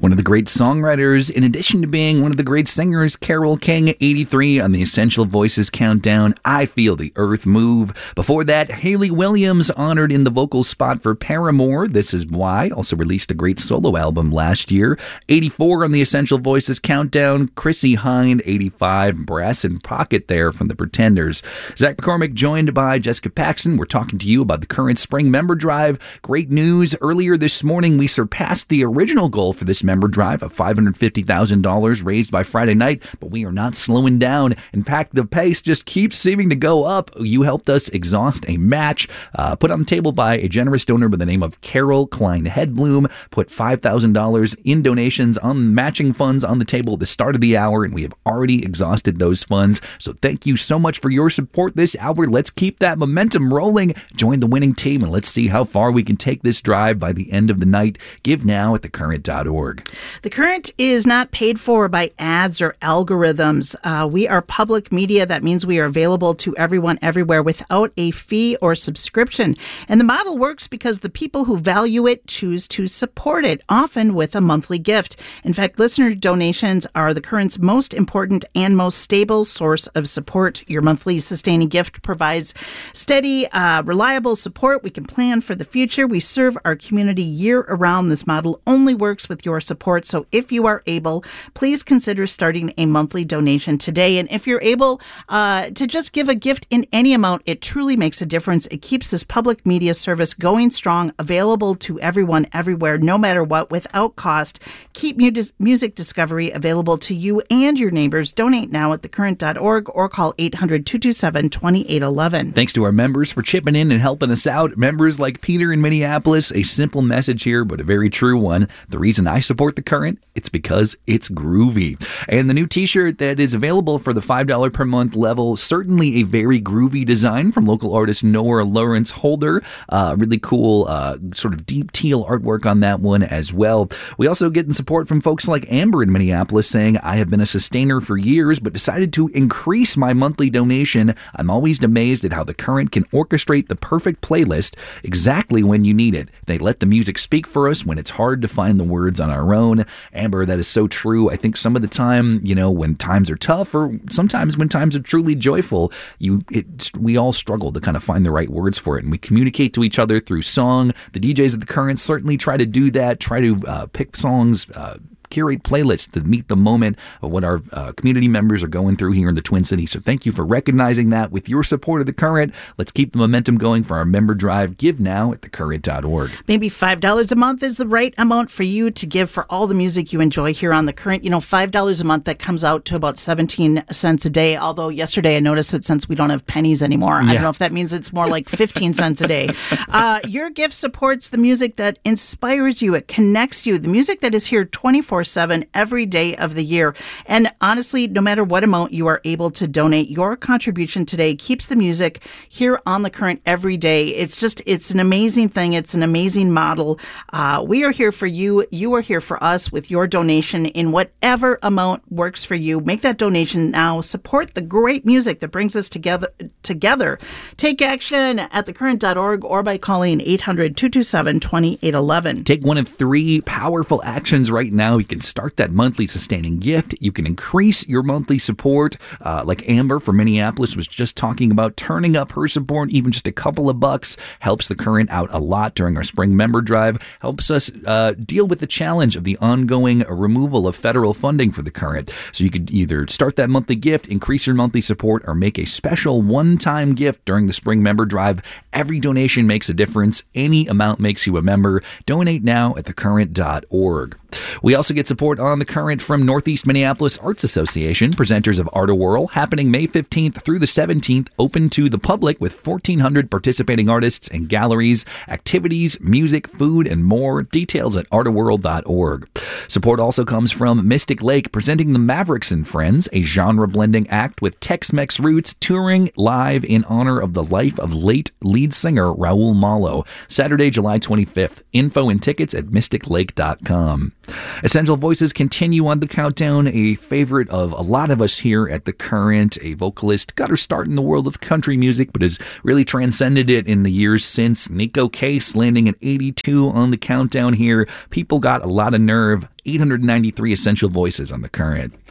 One of the great songwriters, in addition to being one of the great singers, Carole King, 83 on the Essential Voices Countdown, I Feel the Earth Move. Before that, Hayley Williams, honored in the vocal spot for Paramore, This Is Why, also released a great solo album last year. 84 on the Essential Voices Countdown, Chrissie Hynde, 85, Brass in Pocket there from the Pretenders. Zach McCormick joined by Jessica Paxton. We're talking to you about the current spring member drive. Great news. Earlier this morning, we surpassed the original goal for this member drive of $550,000 raised by Friday night, but we are not slowing down. In fact, the pace just keeps seeming to go up. You helped us exhaust a match put on the table by a generous donor by the name of Carol Klein Hedblum, put $5,000 in donations on matching funds on the table at the start of the hour, and we have already exhausted those funds. So thank you so much for your support this hour. Let's keep that momentum rolling. Join the winning team, and let's see how far we can take this drive by the end of the night. Give now at thecurrent.org. The Current is not paid for by ads or algorithms. We are public media. That means we are available to everyone everywhere without a fee or subscription. And the model works because the people who value it choose to support it, often with a monthly gift. In fact, listener donations are the Current's most important and most stable source of support. Your monthly sustaining gift provides steady, reliable support. We can plan for the future. We serve our community year-round. This model only works with your support. So if you are able, please consider starting a monthly donation today. And if you're able to just give a gift in any amount, it truly makes a difference. It keeps this public media service going strong, available to everyone everywhere, no matter what, without cost. Keep music discovery available to you and your neighbors. Donate now at thecurrent.org or call 800-227-2811. Thanks to our members for chipping in and helping us out. Members like Peter in Minneapolis, a simple message here, but a very true one. The reason I support the Current, it's because it's groovy. And the new t-shirt that is available for the $5 per month level, certainly a very groovy design from local artist Noah Lawrence Holder. Really cool sort of deep teal artwork on that one as well. We also get support from folks like Amber in Minneapolis saying, I have been a sustainer for years, but decided to increase my monthly donation. I'm always amazed at how the Current can orchestrate the perfect playlist exactly when you need it. They let the music speak for us when it's hard to find the words on our own. Amber, that is so true. I think some of the time, when times are tough, or sometimes when times are truly joyful, we all struggle to kind of find the right words for it, and we communicate to each other through song. The DJs of the Current certainly try to do that, try to pick songs, curate playlists to meet the moment of what our community members are going through here in the Twin Cities. So thank you for recognizing that with your support of the Current. Let's keep the momentum going for our member drive. Give now at thecurrent.org. Maybe $5 a month is the right amount for you to give for all the music you enjoy here on the Current. $5 a month, that comes out to about 17 cents a day. Although yesterday I noticed that since we don't have pennies anymore, I don't know if that means it's more like 15 cents a day. Your gift supports the music that inspires you. It connects you. The music that is here 24/7 every day of the year. And honestly, no matter what amount you are able to donate, your contribution today keeps the music here on the Current every day. It's an amazing thing. It's an amazing model. We are here for you. You are here for us with your donation in whatever amount works for you. Make that donation now. Support the great music that brings us together. Take action at thecurrent.org or by calling 800-227-2811. Take one of three powerful actions right now. You can start that monthly sustaining gift. You can increase your monthly support, like Amber from Minneapolis was just talking about. Turning up her support, even just a couple of bucks, helps the Current out a lot during our spring member drive, helps us deal with the challenge of the ongoing removal of federal funding for the Current. So you could either start that monthly gift, increase your monthly support, or make a special one-time gift during the spring member drive. Every donation makes a difference. Any amount makes you a member. Donate now at thecurrent.org. We also get support on the Current from Northeast Minneapolis Arts Association, presenters of Art-A-Whirl, happening May 15th through the 17th, open to the public with 1,400 participating artists and galleries, activities, music, food, and more. Details at artawhirl.org. Support also comes from Mystic Lake, presenting the Mavericks and Friends, a genre-blending act with Tex-Mex roots, touring live in honor of the life of late lead singer Raul Malo. Saturday, July 25th. Info and tickets at mysticlake.com. Essential Essential Voices continue on the countdown. A favorite of a lot of us here at The Current, a vocalist, got her start in the world of country music, but has really transcended it in the years since. Neko Case landing at 82 on the countdown here. People got a lot of nerve. 893 Essential Voices on The Current.